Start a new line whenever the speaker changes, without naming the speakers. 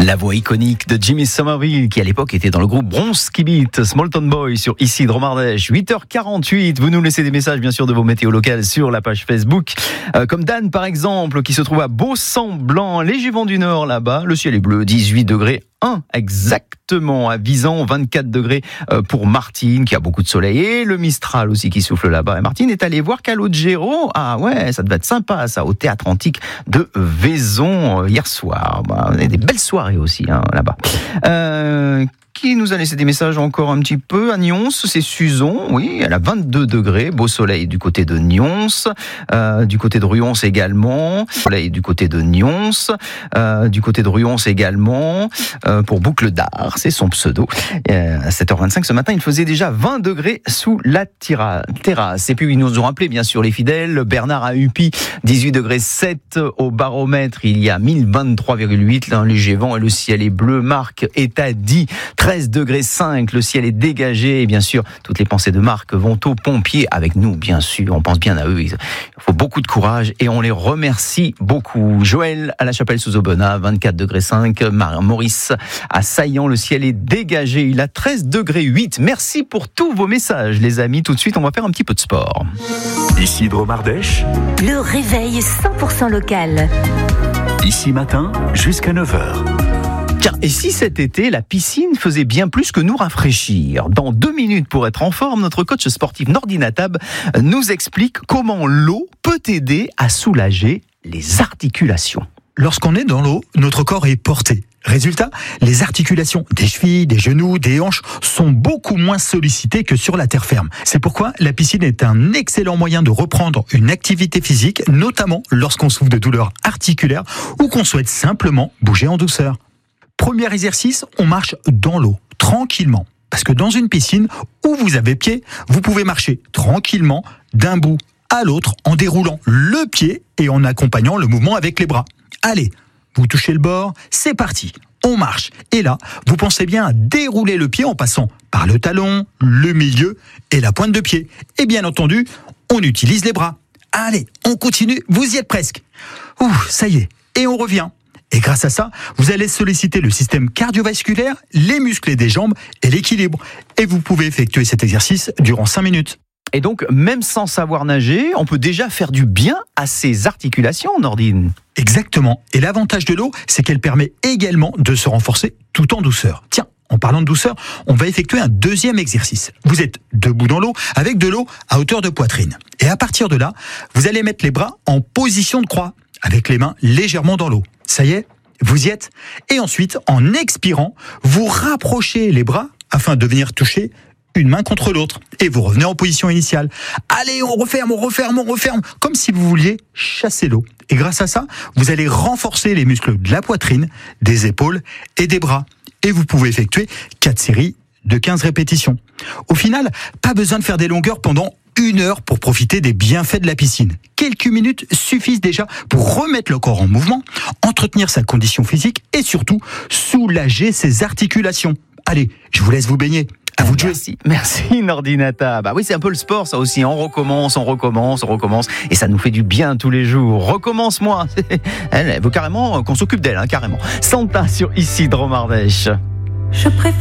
La voix iconique de Jimmy Somerville, qui à l'époque était dans le groupe Bronski Beat, Small Town Boy sur ici Dromardèche. 8h48, vous nous laissez des messages bien sûr de vos météos locales sur la page Facebook. Comme Dan par exemple, qui se trouve à Beau-Semblant, léger vent du nord là-bas. Le ciel est bleu, 18 degrés. Exactement, à Visan, 24 degrés pour Martine, qui a beaucoup de soleil, et le Mistral aussi qui souffle là-bas. Et Martine est allée voir Calogero. Ah ouais, ça devait être sympa ça, au Théâtre Antique de Vaison hier soir. On a des belles soirées aussi là-bas. Qui nous a laissé des messages encore un petit peu à Nyons, c'est Suzon, oui, elle a 22 degrés, beau soleil du côté de Nyons, du côté de Ruons également, soleil du côté de Nyons, du côté de Ruons également, pour Boucle d'Art, c'est son pseudo. À 7h25 ce matin, il faisait déjà 20 degrés sous la terrasse. Et puis ils nous ont rappelé bien sûr les fidèles, Bernard à Upi, 18 degrés 7 au baromètre, il y a 1023,8, un léger vent et le ciel est bleu. Marc est à 10, 13 degrés 5, le ciel est dégagé et bien sûr, toutes les pensées de Marc vont aux pompiers avec nous, bien sûr, on pense bien à eux, il faut beaucoup de courage et on les remercie beaucoup. Joël à la Chapelle-sous-Aubenas, 24 degrés 5, Maurice à Saillant, le ciel est dégagé, il a 13 degrés 8. Merci pour tous vos messages les amis, tout de suite on va faire un petit peu de sport.
Ici Dromardèche,
le réveil 100% local.
Ici matin jusqu'à 9h.
Tiens, et si cet été, la piscine faisait bien plus que nous rafraîchir ? Dans 2 minutes pour être en forme, notre coach sportif Nordi Natab nous explique comment l'eau peut aider à soulager les articulations.
Lorsqu'on est dans l'eau, notre corps est porté. Résultat, les articulations des chevilles, des genoux, des hanches sont beaucoup moins sollicitées que sur la terre ferme. C'est pourquoi la piscine est un excellent moyen de reprendre une activité physique, notamment lorsqu'on souffre de douleurs articulaires ou qu'on souhaite simplement bouger en douceur. Premier exercice, on marche dans l'eau, tranquillement. Parce que dans une piscine où vous avez pied, vous pouvez marcher tranquillement d'un bout à l'autre en déroulant le pied et en accompagnant le mouvement avec les bras. Allez, vous touchez le bord, c'est parti, on marche. Et là, vous pensez bien à dérouler le pied en passant par le talon, le milieu et la pointe de pied. Et bien entendu, on utilise les bras. Allez, on continue, vous y êtes presque. Ça y est, et on revient. Et grâce à ça, vous allez solliciter le système cardiovasculaire, les muscles des jambes et l'équilibre. Et vous pouvez effectuer cet exercice durant 5 minutes.
Et donc, même sans savoir nager, on peut déjà faire du bien à ses articulations, Nordine.
Exactement. Et l'avantage de l'eau, c'est qu'elle permet également de se renforcer tout en douceur. Tiens, en parlant de douceur, on va effectuer un deuxième exercice. Vous êtes debout dans l'eau, avec de l'eau à hauteur de poitrine. Et à partir de là, vous allez mettre les bras en position de croix, avec les mains légèrement dans l'eau. Ça y est, vous y êtes. Et ensuite, en expirant, vous rapprochez les bras afin de venir toucher une main contre l'autre. Et vous revenez en position initiale. Allez, on referme, comme si vous vouliez chasser l'eau. Et grâce à ça, vous allez renforcer les muscles de la poitrine, des épaules et des bras. Et vous pouvez effectuer 4 séries de 15 répétitions. Au final, pas besoin de faire des longueurs pendant 1 heure pour profiter des bienfaits de la piscine. Quelques minutes suffisent déjà pour remettre le corps en mouvement, entretenir sa condition physique et surtout soulager ses articulations. Allez, je vous laisse vous baigner. À vous de jouer.
Merci Nordinata. Bah oui, c'est un peu le sport ça aussi. On recommence. Et ça nous fait du bien tous les jours. Recommence-moi. Elle veut carrément qu'on s'occupe d'elle, carrément. Santa sur ici Dromardèche.
Je préfère